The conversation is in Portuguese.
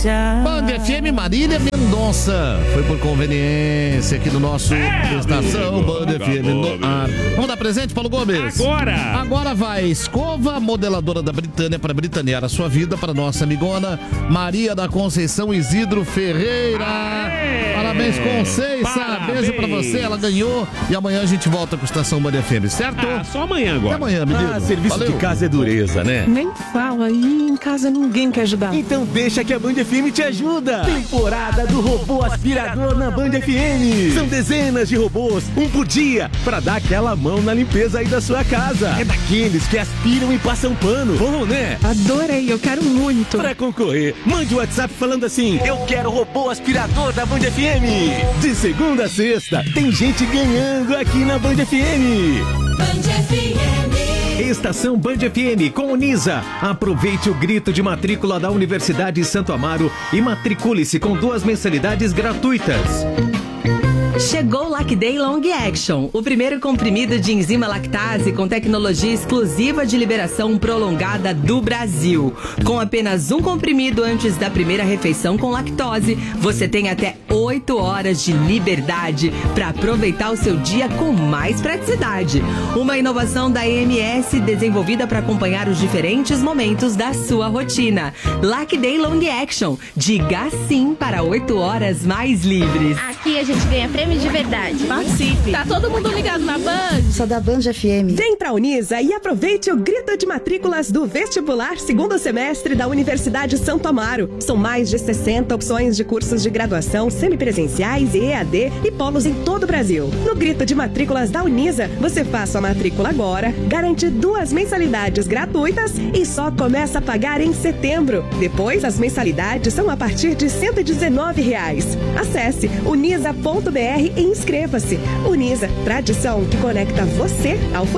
Band FM Marília Mendonça. Foi por conveniência aqui no nosso Estação Band FM no ar. Vamos dar presente, Paulo Gomes? Agora vai escova modeladora da Britânia para britanear a sua vida para nossa amigona Maria da Conceição Isidro Ferreira. Parabéns, Conceiça. Beijo pra você, ela ganhou. E amanhã a gente volta com a Estação Band FM, certo? Só amanhã agora. Até amanhã, menino. Serviço de casa é dureza, né? Nem fala, aí em casa ninguém quer ajudar. Então deixa que a Band FM te ajuda. Temporada do robô aspirador na Band FM. São dezenas de robôs, um por dia, pra dar aquela mão na limpeza aí da sua casa. É daqueles que aspiram e passam pano. Bom, né? Adorei, eu quero muito. Pra concorrer, mande o WhatsApp falando assim: eu quero robô aspirador da Band FM. De segunda a sexta, tem gente ganhando aqui na Band FM. Band FM. Estação Band FM com Unisa. Aproveite o grito de matrícula da Universidade Santo Amaro e matricule-se com 2 mensalidades gratuitas. Chegou o Lacday Long Action, o primeiro comprimido de enzima lactase com tecnologia exclusiva de liberação prolongada do Brasil. Com apenas um comprimido antes da primeira refeição com lactose, você tem até 8 horas de liberdade para aproveitar o seu dia com mais praticidade. Uma inovação da EMS desenvolvida para acompanhar os diferentes momentos da sua rotina. Lacday Long Action, diga sim para 8 horas mais livres. Aqui a gente ganha prêmio de verdade. Participe. Tá todo mundo ligado na Band? Sou da Band FM. Vem pra Unisa e aproveite o grito de matrículas do vestibular segundo semestre da Universidade Santo Amaro. São mais de 60 opções de cursos de graduação semipresenciais, EAD e polos em todo o Brasil. No grito de matrículas da Unisa, você faz sua matrícula agora, garante 2 mensalidades gratuitas e só começa a pagar em setembro. Depois, as mensalidades são a partir de R$ 119. Acesse unisa.br e inscreva-se. Unisa, tradição que conecta você ao futuro.